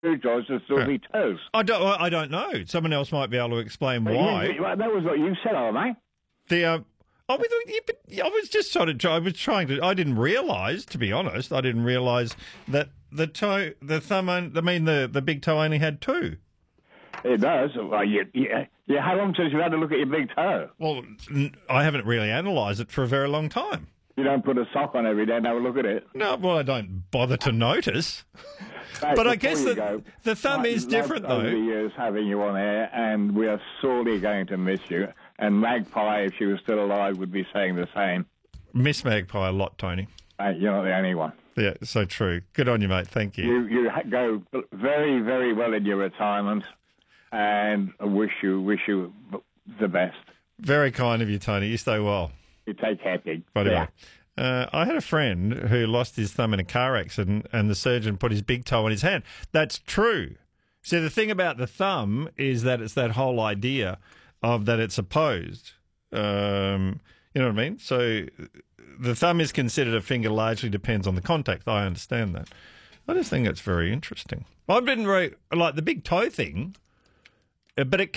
two toes and still be toes. I don't know. Someone else might be able to explain why. That was what you said, mate. I was just sort of. I was trying to. I didn't realise, to be honest. I didn't realise that the big toe only had two. It does. Well, how long since you had to look at your big toe? Well, I haven't really analysed it for a very long time. You don't put a sock on every day and have a look at it? No, well, I don't bother to notice. Right, but I guess the thumb is different, though. Over the years having you on air, and we are sorely going to miss you. And Magpie, if she was still alive, would be saying the same. Miss Magpie a lot, Tony. You're not the only one. Yeah, so true. Good on you, mate. Thank you. You go very, very well in your retirement, and I wish you the best. Very kind of you, Tony. You stay well. You take care, Pig. Anyway, I had a friend who lost his thumb in a car accident, and the surgeon put his big toe on his hand. That's true. So the thing about the thumb is that it's that whole idea of that it's opposed. You know what I mean? So the thumb is considered a finger, largely depends on the contact. I understand that. I just think it's very interesting. I've been like the big toe thing, but it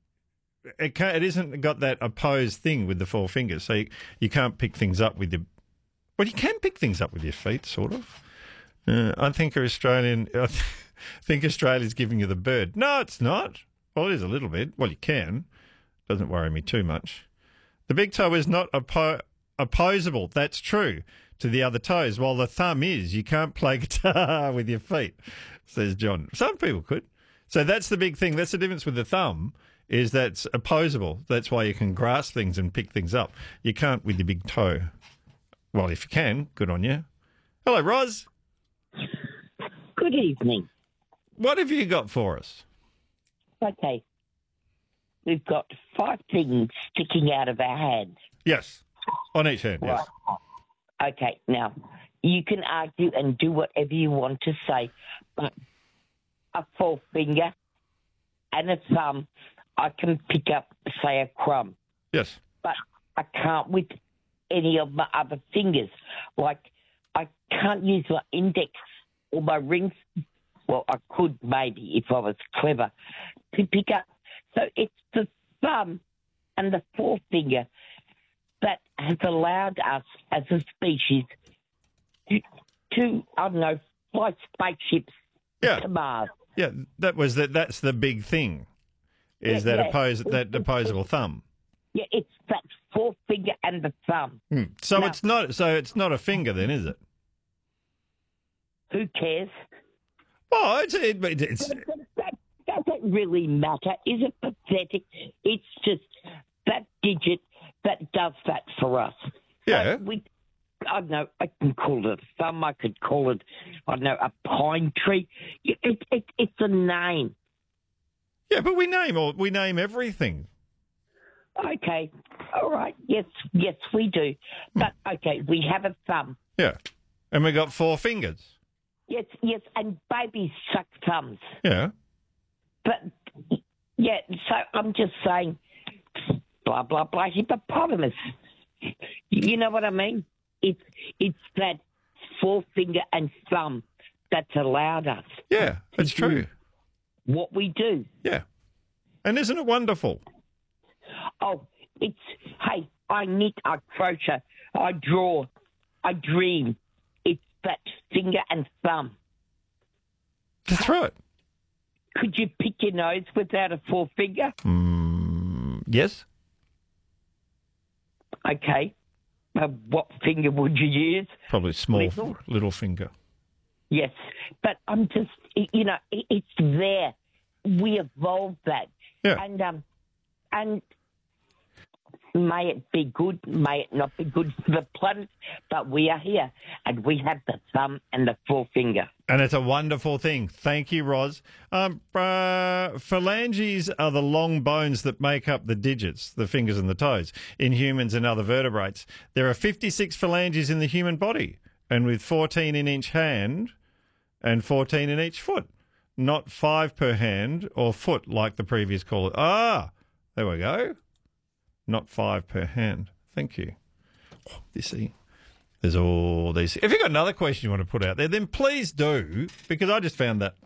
isn't got that opposed thing with the four fingers. So you can't pick things up with your. Well, you can pick things up with your feet, sort of. I think Australia's giving you the bird. No, it's not. Well, it is a little bit. Well, you can. Doesn't worry me too much. The big toe is not opposable. That's true to the other toes. While the thumb is, you can't play guitar with your feet, says John. Some people could. So that's the big thing. That's the difference with the thumb. Is that's opposable. That's why you can grasp things and pick things up. You can't with your big toe. Well, if you can, good on you. Hello, Roz. Good evening. What have you got for us? Okay. We've got 5 things sticking out of our hands. Yes. On each hand, yes. Right. Okay. Now, you can argue and do whatever you want to say, but a forefinger and a thumb, I can pick up, say, a crumb. Yes. But I can't with any of my other fingers. Like, I can't use my index or my ring. Well, I could maybe if I was clever to pick up. So it's the thumb and the forefinger that has allowed us as a species to I don't know, fly spaceships to Mars. Yeah, that's the big thing. Is that opposable thumb? Yeah, it's that forefinger and the thumb. So now, it's not a finger then, is it? Who cares? Well, it's that doesn't really matter. Is it pathetic? It's just that digit that does that for us. Yeah. So I don't know, I can call it a thumb, I could call it, I don't know, a pine tree. It's a name. Yeah, but we name everything. Okay, all right, yes, we do. But, okay, we have a thumb. Yeah, and we got 4 fingers. Yes, and babies suck thumbs. Yeah. But, yeah, so I'm just saying, blah, blah, blah, hippopotamus. You know what I mean? It's that forefinger and thumb that's allowed us. Yeah, that's true. What we do. Yeah. And isn't it wonderful? Oh, hey, I knit, I crochet, I draw, I dream. It's that finger and thumb. That's right. Could you pick your nose without a forefinger? Yes. Okay. What finger would you use? Probably small, little finger. Yes, but I'm just, it's there. We evolved that. Yeah. And may it be good, may it not be good for the planet, but we are here, and we have the thumb and the forefinger. And it's a wonderful thing. Thank you, Roz. Phalanges are the long bones that make up the digits, the fingers and the toes, in humans and other vertebrates. There are 56 phalanges in the human body, and with 14 in each hand and 14 in each foot. Not 5 per hand or foot like the previous caller. There we go. Not 5 per hand. Thank you. You see, there's all these. If you've got another question you want to put out there, then please do, because I just found that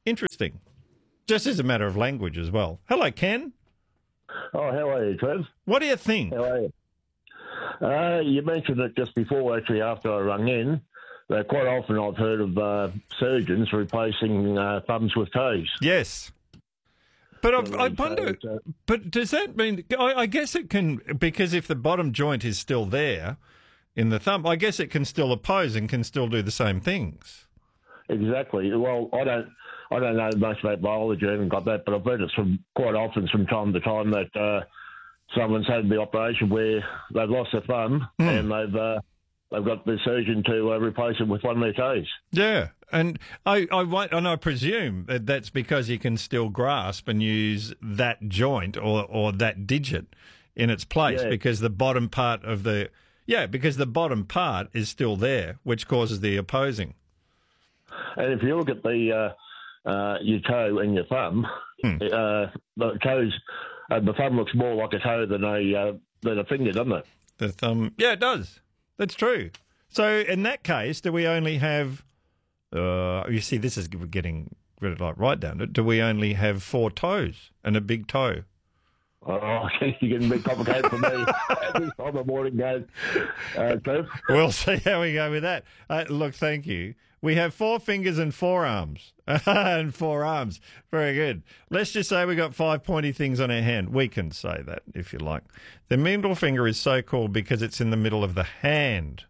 Interesting. Just as a matter of language as well. Hello, Ken. Oh, how are you, Trev? What do you think? How are you? You mentioned it just before, actually, after I rung in, that quite often I've heard of surgeons replacing thumbs with toes. Yes. But I wonder, but does that mean, I guess it can, because if the bottom joint is still there in the thumb, I guess it can still oppose and can still do the same things. Exactly. Well, I don't know much about biology, I haven't got that, but I've heard it quite often from time to time that someone's had the operation where they've lost their thumb and they've got the surgeon to replace it with one of their toes. Yeah, and I presume that's because you can still grasp and use that joint or that digit in its place because the bottom part of because the bottom part is still there, which causes the opposing. And if you look at the your toe and your thumb, the toes, the thumb looks more like a toe than a finger, doesn't it? The thumb, yeah, it does. That's true. So in that case, do we only have? You see, this is getting right down to. Do we only have 4 toes and a big toe? Oh, you're getting a bit complicated for me at this time of morning, guys. Trev? We'll see how we go with that. Look, thank you. We have 4 fingers and 4 arms. And 4 arms. Very good. Let's just say we got 5 pointy things on our hand. We can say that if you like. The middle finger is so called because it's in the middle of the hand.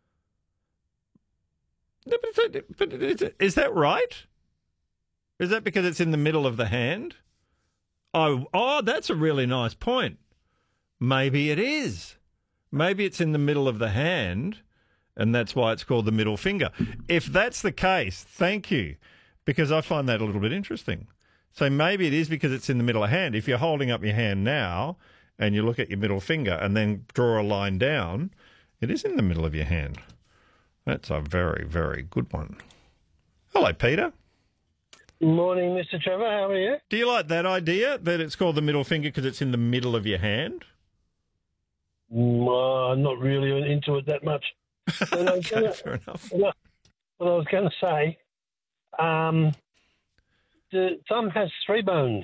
But is that right? Is that because it's in the middle of the hand? Oh, that's a really nice point. Maybe it is. Maybe it's in the middle of the hand, and that's why it's called the middle finger. If that's the case, thank you, because I find that a little bit interesting. So maybe it is because it's in the middle of the hand. If you're holding up your hand now and you look at your middle finger and then draw a line down, it is in the middle of your hand. That's a very, very good one. Hello, Peter. Morning, Mr. Trevor. How are you? Do you like that idea, that it's called the middle finger because it's in the middle of your hand? Not really into it that much. Okay, fair enough. What I was going to say, the thumb has 3 bones.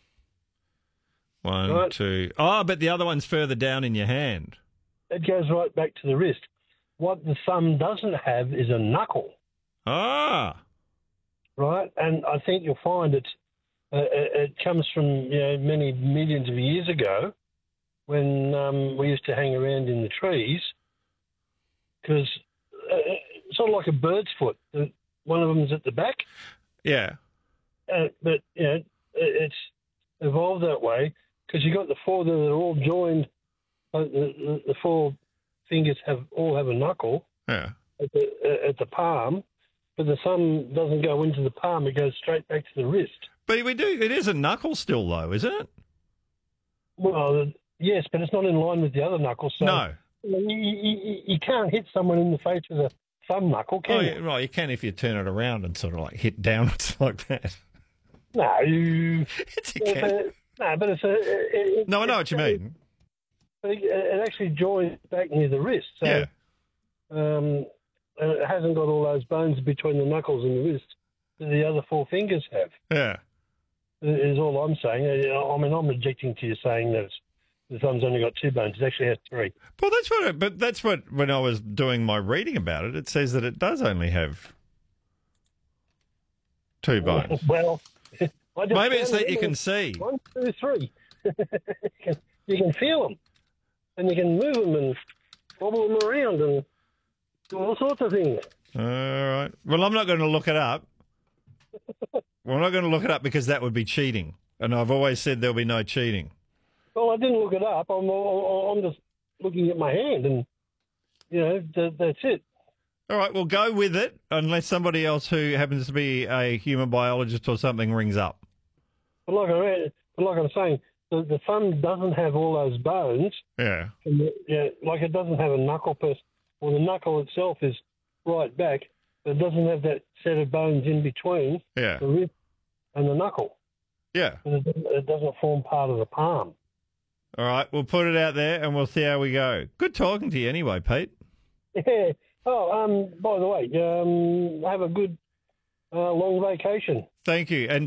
1, right. 2. Oh, but the other one's further down in your hand. It goes right back to the wrist. What the thumb doesn't have is a knuckle. Ah. Right, and I think you'll find it comes from many millions of years ago when we used to hang around in the trees, because it's sort of like a bird's foot. One of them's at the back. Yeah. But it's evolved that way because you got the 4 that are all joined. The 4 fingers all have a knuckle. Yeah. At the palm. But the thumb doesn't go into the palm; it goes straight back to the wrist. But we do. It is a knuckle still, though, isn't it? Well, yes, but it's not in line with the other knuckles. So no. You can't hit someone in the face with a thumb knuckle, can you? Well, you can if you turn it around and sort of like hit downwards like that. No, you can. But it's no, I know what you mean. But it actually joins back near the wrist. So, yeah. It hasn't got all those bones between the knuckles and the wrist that the other 4 fingers have. Yeah. Is all I'm saying. I mean, I'm objecting to you saying that the thumb's only got 2 bones. It actually has 3. Well, that's what when I was doing my reading about it, it says that it does only have 2 bones. Well, maybe it's that you can see. 1, 2, 3. You can feel them, and you can move them and wobble them around and do all sorts of things. All right. Well, I'm not going to look it up. We're not going to look it up because that would be cheating. And I've always said there'll be no cheating. Well, I didn't look it up. I'm just looking at my hand, and, that's it. All right, we'll go with it unless somebody else who happens to be a human biologist or something rings up. But like I'm saying, the thumb doesn't have all those bones. Yeah. Like it doesn't have a knuckle Well, the knuckle itself is right back, but it doesn't have that set of bones in between the wrist and the knuckle. Yeah. It doesn't form part of the palm. All right, we'll put it out there and we'll see how we go. Good talking to you anyway, Pete. Yeah. Oh, by the way, have a good long vacation. Thank you. And